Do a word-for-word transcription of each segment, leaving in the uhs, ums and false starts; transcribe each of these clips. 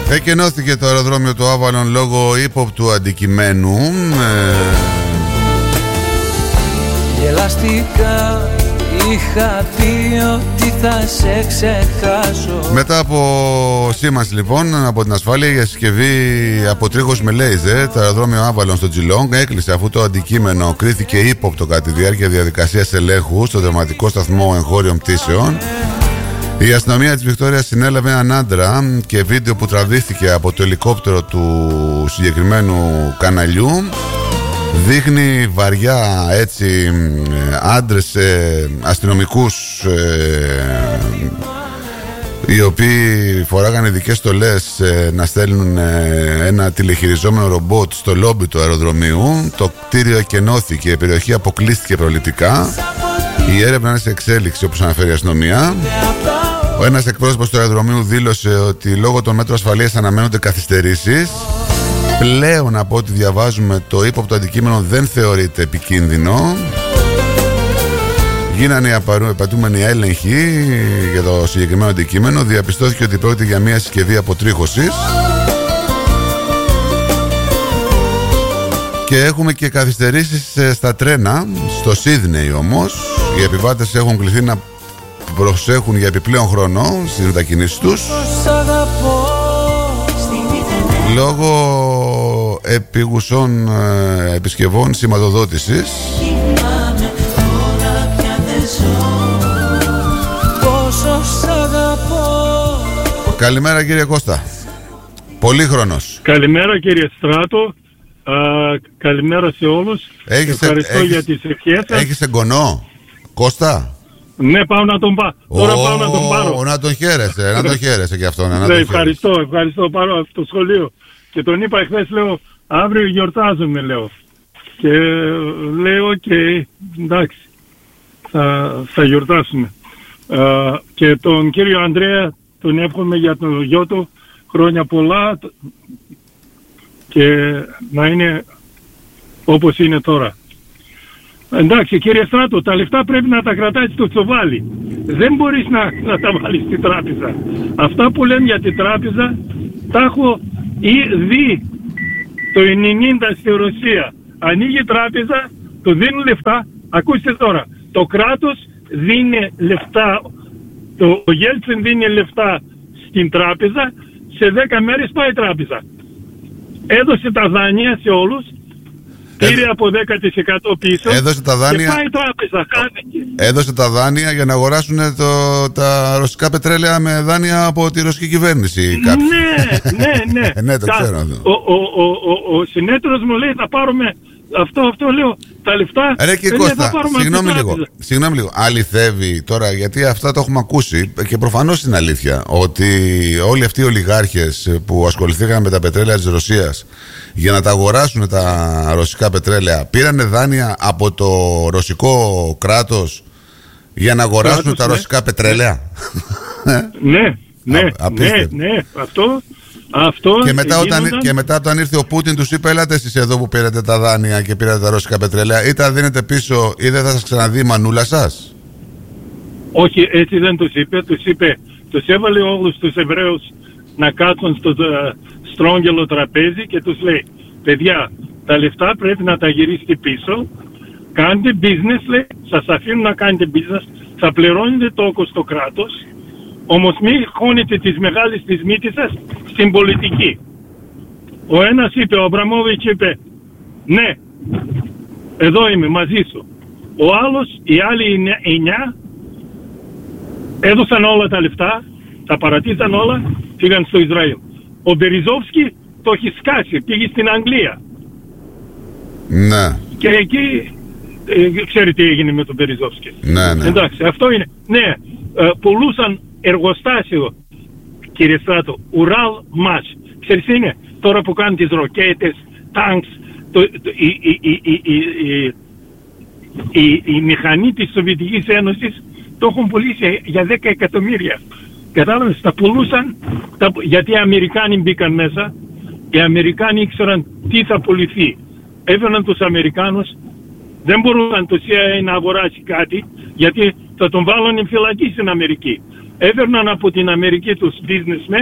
Εκενώθηκε το αεροδρόμιο του Άβαλον λόγω ύποπτου αντικειμένου. Ε... Γελαστικά είχα πει ότι θα σε ξεχάσω. Μετά από σήμανση λοιπόν από την ασφάλεια για συσκευή αποτρίχωση με λέιζερ, το αεροδρόμιο Άβαλον στο Τζιλόγκ έκλεισε αφού το αντικείμενο κρίθηκε ύποπτο κατά τη διάρκεια διαδικασίας ελέγχου στο τερματικό σταθμό εγχώριων πτήσεων. Η αστυνομία της Βικτόριας συνέλαβε έναν άντρα και βίντεο που τραβήθηκε από το ελικόπτερο του συγκεκριμένου καναλιού δείχνει βαριά έτσι άντρες ε, αστυνομικούς ε, οι οποίοι φοράγανε ειδικές στολές ε, να στέλνουν ε, ένα τηλεχειριζόμενο ρομπότ στο λόμπι του αεροδρομίου. Το κτίριο εκενώθηκε, η περιοχή αποκλείστηκε προληπτικά. Η έρευνα είναι σε εξέλιξη, όπως αναφέρει η αστυνομία. Ο ένας εκπρόσωπος του αεροδρομίου δήλωσε ότι λόγω των μέτρων ασφαλείας αναμένονται καθυστερήσεις. Πλέον από ό,τι διαβάζουμε το ύποπτο αντικείμενο δεν θεωρείται επικίνδυνο. Γίνανε οι απαιτούμενοι έλεγχοι για το συγκεκριμένο αντικείμενο. Διαπιστώθηκε ότι πρόκειται για μια συσκευή αποτρίχωσης. Και έχουμε και καθυστερήσεις στα τρένα. Στο Σίδνεϊ όμως οι επιβάτες έχουν κληθεί να προσέχουν για επιπλέον χρόνο στις μετακινήσεις τους λόγω επίγουσων ε, επισκευών σηματοδότησης. Καλημέρα κύριε Κώστα. Πολύχρονος. Καλημέρα κύριε Στράτο. Α, καλημέρα σε όλους. Έχεις, ευχαριστώ έχεις, για τις ευχές σας. Έχεις εγγονό Κώστα? Ναι, πάω να τον πάρω. Τώρα πάω να τον πάρω. Να τον χαίρεσαι, να τον χαίρεσαι και αυτόν. Ναι, ευχαριστώ, ευχαριστώ. Πάρω από το σχολείο. Και τον είπα εχθές, λέω, αύριο γιορτάζουμε, λέω. Και λέω και εντάξει, θα, θα γιορτάσουμε. Uh, και τον κύριο Ανδρέα τον εύχομαι για τον γιο του χρόνια πολλά και να είναι όπως είναι τώρα. Εντάξει κύριε Στράτο, τα λεφτά πρέπει να τα κρατάς στο τσοβάλι. Δεν μπορείς να, να τα βάλεις στη τράπεζα. Αυτά που λένε για την τράπεζα τα έχω δει το ενενήντα στη Ρωσία. Ανοίγει τράπεζα, του δίνουν λεφτά. Ακούστε τώρα, το κράτος δίνει λεφτά, το Γέλτσιν δίνει λεφτά στην τράπεζα, σε δέκα μέρες πάει η τράπεζα. Έδωσε τα δάνεια σε όλους, πήρε από δέκα τοις εκατό πίσω. Έδωσε τα δάνεια, και πάει η τράπεζα, χάθηκε. Έδωσε τα δάνεια για να αγοράσουν το, τα ρωσικά πετρέλαια με δάνεια από τη ρωσική κυβέρνηση. Ναι, ναι, ναι. Ναι, το ξέρω αυτό. Ο, ο, ο, ο, ο συνέτερος μου λέει θα πάρουμε αυτό, αυτό λέω, τα λεφτά. Ρε και Κώστα, συγγνώμη λίγο, συγγνώμη λίγο. Αληθεύει τώρα, γιατί αυτά το έχουμε ακούσει και προφανώς είναι αλήθεια, ότι όλοι αυτοί οι ολιγάρχες που ασχοληθήκαν με τα πετρέλαια της Ρωσίας για να τα αγοράσουν τα ρωσικά πετρέλαια πήρανε δάνεια από το ρωσικό κράτος για να αγοράσουν κράτος, τα ναι. ρωσικά πετρέλαια. Ναι, ναι, Α, ναι, ναι, αυτό... Αυτό και, μετά όταν, και μετά όταν ήρθε ο Πούτιν τους είπε έλατε εσείς εδώ που πήρατε τα δάνεια και πήρατε τα ρωσικά πετρέλαια, ή τα δίνετε πίσω ή δεν θα σας ξαναδεί η μανούλα σας. Όχι, έτσι δεν τους είπε. Τους είπε, τους έβαλε όλους τους Εβραίους να κάτσουν στο uh, στρόγγυλο τραπέζι και τους λέει παιδιά, τα λεφτά πρέπει να τα γυρίσετε πίσω, κάντε business, λέει, σας αφήνουν να κάνετε business, θα πληρώνετε τόκο στο κράτος. Όμως μην χώνετε τις μεγάλες τις μύτες σας στην πολιτική. Ο ένας είπε, ο Αμπραμόβιτς είπε, ναι, εδώ είμαι μαζί σου. Ο άλλος, οι άλλοι εννιά, έδωσαν όλα τα λεφτά, τα παρατήσαν όλα, πήγαν στο Ισραήλ. Ο Μπεριζόφσκι το έχει σκάσει, πήγε στην Αγγλία. Ναι. Και εκεί, ε, ξέρετε τι έγινε με τον Μπεριζόφσκι. Ναι, ναι. Εντάξει, αυτό είναι. Ναι, ε, πουλούσαν εργοστάσιο, κύριε Στράτο, Ουράλ Μάτς. Ξέρεις τι είναι, τώρα που κάνουν τις ροκέτες, τάγκς, το, το, η, η, η, η, η, η, η μηχανή της Σοβιετικής Ένωσης το έχουν πουλήσει για δέκα εκατομμύρια. Κατάλαβες, τα πουλούσαν, τα, γιατί οι Αμερικάνοι μπήκαν μέσα, οι Αμερικάνοι ήξεραν τι θα πουληθεί. Έφεραν τους Αμερικάνους, δεν μπορούσαν το σι άι έι να αγοράσει κάτι, γιατί θα τον βάλουν φυλακή στην Αμερική. Έφερναν από την Αμερική τους businessmen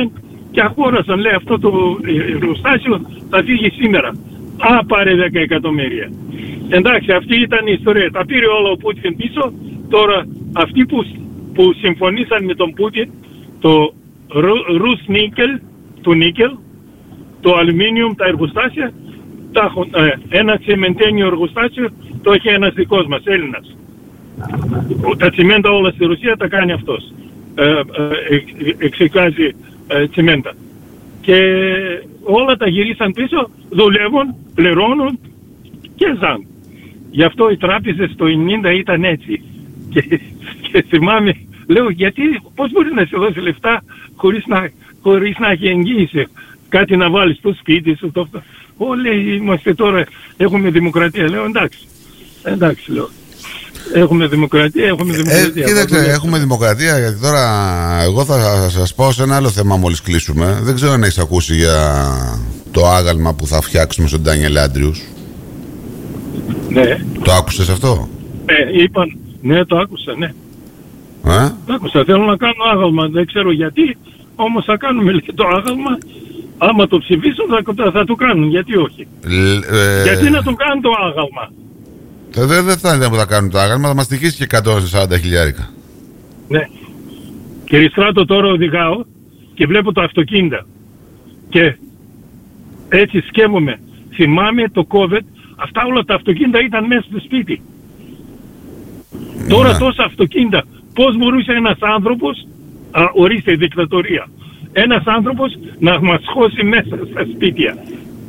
και αγόρασαν, λέει, αυτό το εργοστάσιο θα φύγει σήμερα. Α, πάρε δέκα εκατομμύρια. Εντάξει, αυτή ήταν η ιστορία. Τα πήρε όλα ο Πούτιν πίσω. Τώρα αυτοί που, που συμφωνήσαν με τον Πούτιν, το Ρους Νίκελ, το νίκελ, το αλουμίνιουμ, τα εργοστάσια, τα, ε, ένα τσιμεντένιο εργοστάσιο το έχει ένας δικός μας, Έλληνας. Τα τσιμέντα όλα στη Ρωσία τα κάνει αυτός. Ε, ε, ε, εξεκάζει ε, τσιμέντα. Και όλα τα γυρίσαν πίσω, δουλεύουν, πληρώνουν και ζαν. Γι' αυτό οι τράπεζες το ενενήντα ήταν έτσι. Και, και θυμάμαι, λέω, γιατί, πώς μπορεί να σε δώσει λεφτά χωρίς να, χωρίς να έχει εγγύηση, κάτι να βάλεις στο σπίτι σου, το αυτό. Ω, λέει, είμαστε τώρα, έχουμε δημοκρατία. Λέω, εντάξει, εντάξει, λέω. Έχουμε δημοκρατία, έχουμε δημοκρατία. Ε, κοίταξε, έχουμε δημοκρατία, γιατί τώρα εγώ θα σας πω σε ένα άλλο θέμα μόλις κλείσουμε. Δεν ξέρω αν έχεις ακούσει για το άγαλμα που θα φτιάξουμε στον Ντάνιελ Άντριους. Ναι. Το άκουσες αυτό? Ε, είπαν, ναι, το άκουσα, ναι. Ε? Το άκουσα, θέλω να κάνω άγαλμα, δεν ξέρω γιατί, όμως θα κάνουμε, λέει, το άγαλμα. Άμα το ψηφίσουν θα, θα το κάνουν, γιατί όχι. Ε, γιατί να το κάνουν το άγαλμα. Δεν δε θα είναι που θα κάνουν το άγαλμα, θα μας τυχήσει και εκατόν σαράντα χιλιάρικα. Ναι. Κύριε Στράτο, τώρα οδηγάω και βλέπω το αυτοκίνητα. Και έτσι σκέφτομαι. Θυμάμαι το COVID, αυτά όλα τα αυτοκίνητα ήταν μέσα στο σπίτι. Ναι. Τώρα τόσα αυτοκίνητα, πώς μπορούσε ένας άνθρωπος, α, ορίστε η δικτατορία, ένας άνθρωπος να μας χώσει μέσα στα σπίτια.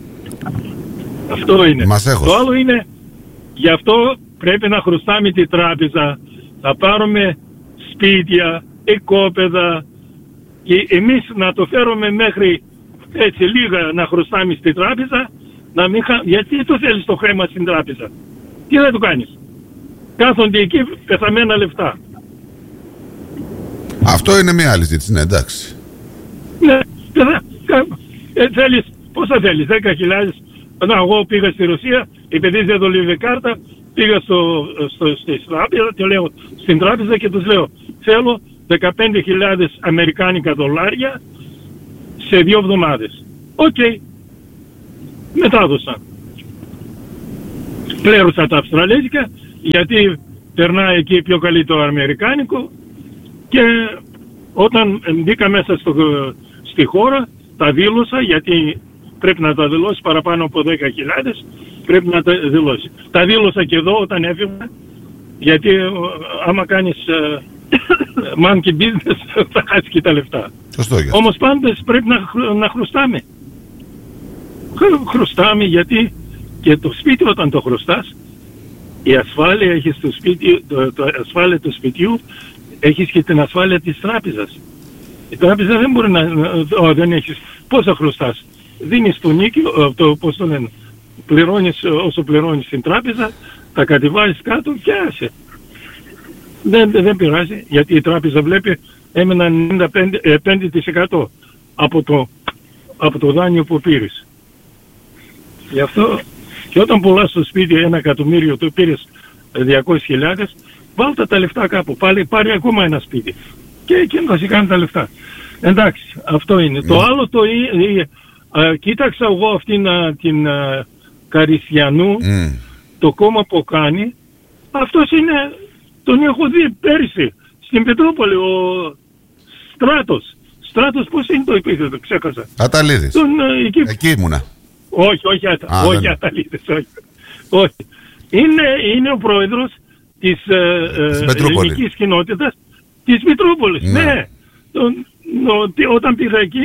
Αυτό είναι. Μας το άλλο είναι, γι' αυτό πρέπει να χρωστάμε τη τράπεζα, θα πάρουμε σπίτια, οικόπεδα και εμείς να το φέρουμε μέχρι έτσι λίγα να χρωστάμε στη τράπεζα, να μην χα... γιατί το θέλεις το χρήμα στην τράπεζα, τι θα το κάνεις, κάθονται εκεί πεθαμένα λεφτά. Αυτό είναι μια άλλη ζήτηση, ναι, εντάξει. Ναι, ε, θέλεις, πόσα θέλεις, δέκα χιλιάδες. Να, εγώ πήγα στη Ρωσία, επειδή δεν δολεύει κάρτα, πήγα στο, στο, στη τράπεζα, και λέω, στην τράπεζα και τους λέω, θέλω δεκαπέντε χιλιάδες αμερικάνικα δολάρια σε δύο εβδομάδες. Οκ. Okay. Μετάδωσαν. Πλέρωσα τα αυστραλέζικα, γιατί περνάει εκεί πιο καλύτερο αμερικάνικο, και όταν μπήκα μέσα στο, στη χώρα, τα δήλωσα, γιατί πρέπει να τα δηλώσει παραπάνω από δέκα χιλιάδες, πρέπει να τα δηλώσει. Τα δήλωσα και εδώ όταν έφυγα, γιατί άμα κάνεις uh, monkey business θα χάσει και τα λεφτά. Όμως πάντως πρέπει να, να χρωστάμε. Χρωστάμε, γιατί και το σπίτι όταν το χρωστάς, η ασφάλεια έχεις στο σπίτι, το, το ασφάλεια του σπιτιού, έχεις και την ασφάλεια της τράπεζας. Η τράπεζα δεν μπορεί να, ο, δεν έχεις, πόσα χρωστάς. Δίνεις το νίκιο, το, πώς το λένε, πληρώνεις όσο πληρώνεις στην τράπεζα, τα κατεβάζεις κάτω και άσε. Δεν, δεν πειράζει, γιατί η τράπεζα βλέπει έμεναν ενενήντα πέντε τοις εκατό από το, από το δάνειο που πήρες. Γι' αυτό και όταν πουλάς στο σπίτι ένα εκατομμύριο, το πήρες διακόσιες χιλιάδες, βάλτε τα λεφτά κάπου, πάλι πάρει ακόμα ένα σπίτι και εκείνο θα σου κάνει τα λεφτά. Εντάξει, αυτό είναι. Mm. Το άλλο το είναι, α, κοίταξα εγώ αυτήν α, την α, Καριστιανού, mm. το κόμμα που κάνει, αυτός είναι, τον έχω δει πέρυσι στην Πετρούπολη, ο Στράτος. Στράτος πώς είναι το επίθετο, ξέχασα. Αταλίδης. Τον, εκεί... εκεί ήμουνα. Όχι, όχι, ατα... Α, όχι δεν... Αταλίδης, όχι. όχι. Είναι, είναι ο πρόεδρος της ε, ελληνικής κοινότητας της Μητρούπολης. Ναι. ναι. Τον, νο, όταν πήγα εκεί,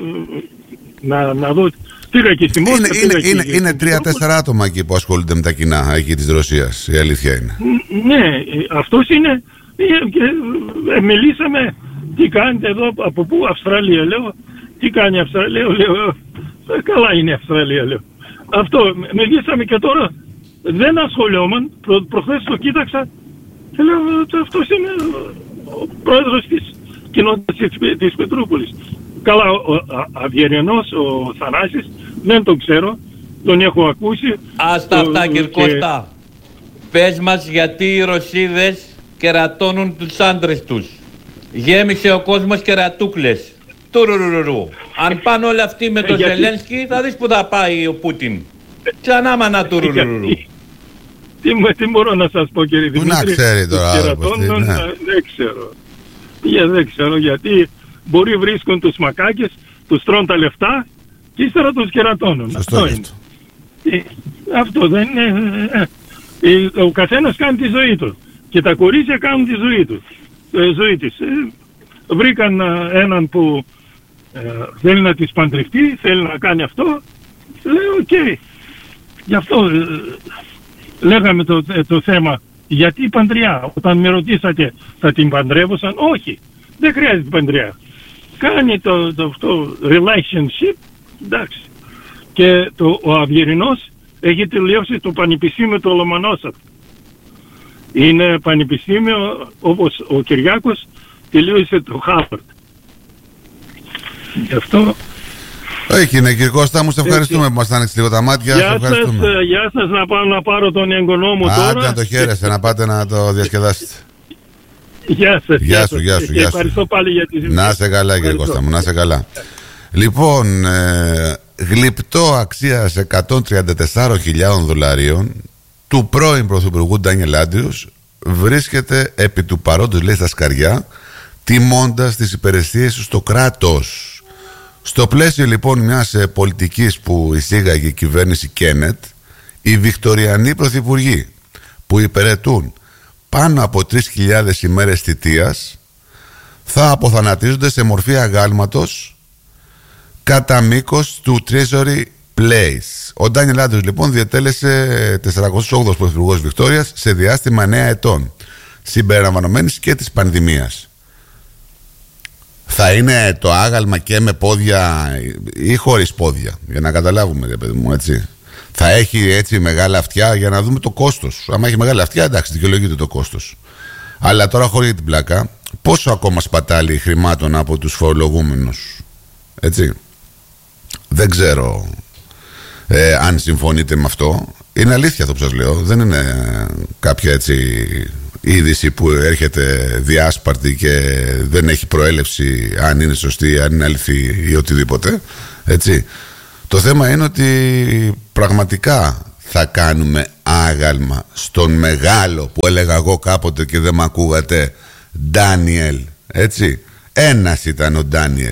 να, να δω, πήγα εκεί στη Μόσχα. Είναι, είναι, είναι, είναι τρία-τέσσερα άτομα εκεί που ασχολούνται με τα κοινά εκεί της Ρωσίας, η αλήθεια είναι. Ναι, αυτός είναι, και, ε, μιλήσαμε, τι κάνετε εδώ, από πού, Αυστραλία, λέω, τι κάνει η Αυστραλία, λέω, καλά είναι η Αυστραλία, λέω. Αυτό, μιλήσαμε και τώρα, δεν ασχολιόμουν, προ, προχθές το κοίταξα και λέω, αυτός είναι ο πρόεδρος της κοινότητας της, της Πετρούπολης. Καλά, ο Αυγερινός, ο Θανάσης, δεν τον ξέρω, τον έχω ακούσει. Άστα αυτά, κύριε και... Κώστα. Πες μας γιατί οι Ρωσίδες κερατώνουν τους άντρες τους. Γέμισε ο κόσμος κερατούκλες. Τουρουρουρουρου. Αν πάνε όλοι αυτοί με τον Ζελένσκι, θα δεις που θα πάει ο Πούτιν. Ξανά μανά του ρουρουρου. Τι, τι μπορώ να σας πω, κύριε Δημήτρη? Πού να ξέρει τώρα. Ναι. Δεν ξέρω. Για, δεν ξέρω γιατί μπορεί βρίσκουν τους μακάκες, τους τρώνε τα λεφτά και ύστερα τους κερατώνουν. Αυτό είναι. Ε, αυτό δεν είναι. Ε, ο καθένας κάνει τη ζωή του. Και τα κορίτσια κάνουν τη ζωή του. Ε, ζωή της. Ε, βρήκαν ε, έναν που ε, θέλει να τις παντρευτεί, θέλει να κάνει αυτό. Λέω οκ. Okay. Γι' αυτό ε, λέγαμε το, ε, το θέμα. Γιατί η παντριά? Όταν με ρωτήσατε θα την παντρεύωσαν? Όχι. Δεν χρειάζεται παντριά. Κάνει το, το, το relationship. Εντάξει. Και το, ο Αυγερινός έχει τελειώσει το πανεπιστήμιο του Λομονόσαβ. Είναι πανεπιστήμιο όπως ο Κυριάκος τελείωσε το Χάρβαρντ. Γι' αυτό... Όχι, είναι κύριε Κώστα μου, σε ευχαριστούμε που μας άνοιξε λίγο τα μάτια. Γεια σας, γεια σας, να πάω να πάρω τον εγγονό μου τώρα. Άντε να το χαίρεσαι, να πάτε να το διασκεδάσετε. Γεια σας. Γεια σου, γεια σου. Και ευχαριστώ πάλι για τη συζήτηση. Να σε καλά κύριε Κώστα μου, να σε καλά. Λοιπόν, ε, γλυπτό αξίας εκατόν τριάντα τέσσερις χιλιάδες δολαρίων του πρώην Πρωθυπουργού Ντάνιελ Άντριους βρίσκεται επί του παρόντος, λέει, στα σκαριά, τιμώντας τις υπηρεσίες του στο κράτος. Στο πλαίσιο λοιπόν μιας ε, πολιτικής που εισήγαγε η κυβέρνηση Κένετ, οι Βικτοριανοί πρωθυπουργοί που υπηρετούν πάνω από τρεις χιλιάδες ημέρες θητείας θα αποθανατίζονται σε μορφή αγάλματος κατά μήκος του Treasury Place. Ο Ντάνιελ Άντριους λοιπόν διατέλεσε τεσσαρακοστός όγδοος πρωθυπουργός Βικτόριας σε διάστημα εννέα ετών, συμπεριλαμβανομένης και της πανδημίας. Θα είναι το άγαλμα και με πόδια ή χωρίς πόδια, για να καταλάβουμε, ρε παιδί μου, έτσι. Θα έχει έτσι μεγάλα αυτιά για να δούμε το κόστος. Αν έχει μεγάλα αυτιά, εντάξει, δικαιολογείται το κόστος. Αλλά τώρα, χωρίς την πλάκα, πόσο ακόμα σπατάλει χρημάτων από τους φορολογούμενους, έτσι. Δεν ξέρω ε, αν συμφωνείτε με αυτό. Είναι αλήθεια αυτό που σας λέω. Δεν είναι κάποια έτσι είδηση που έρχεται διάσπαρτη και δεν έχει προέλευση, αν είναι σωστή, αν είναι αληθή ή οτιδήποτε, έτσι. Το θέμα είναι ότι πραγματικά θα κάνουμε άγαλμα στον μεγάλο, που έλεγα εγώ κάποτε και δεν μ' ακούγατε, Ντάνιελ, έτσι. Ένας ήταν ο Ντάνιελ.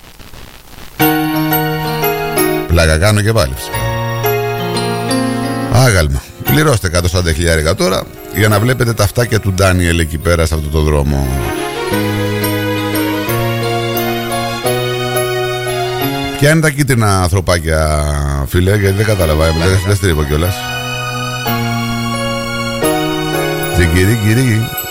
Πλάκα κάνω και πάλι. Άγαλμα. Πληρώστε εκατόν σαράντα χιλιάδες τώρα για να βλέπετε τα αυτάκια του Ντάνιελ εκεί πέρα σε αυτό το δρόμο. Ποια είναι τα κίτρινα ανθρωπάκια, φίλε? Γιατί δεν κατάλαβα, δεν στρίβω κιόλας. Τζιγκυρί, γκυρί.